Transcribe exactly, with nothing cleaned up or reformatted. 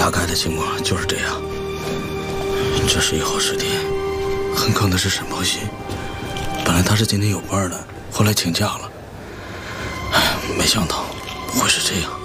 大概的情况就是这样。这十一号尸体很可能是沈梦溪，本来她是今天有班的，后来请假了。哎，没想到会是这样。